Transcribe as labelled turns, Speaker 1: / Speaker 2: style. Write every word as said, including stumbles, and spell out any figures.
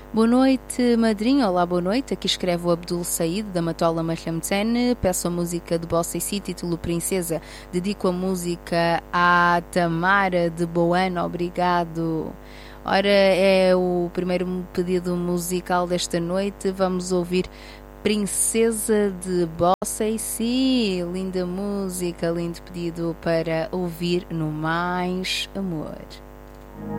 Speaker 1: Boa noite, madrinha. Olá, boa noite. Aqui escreve o Abdul Said, da Matola Mahlamten. Peço a música de Bossa e Si, título Princesa. Dedico a música à Tamara de Boana. Obrigado. Ora, é o primeiro pedido musical desta noite. Vamos ouvir Princesa de Bossa e Si. Linda música, lindo pedido para ouvir no Mais Amor.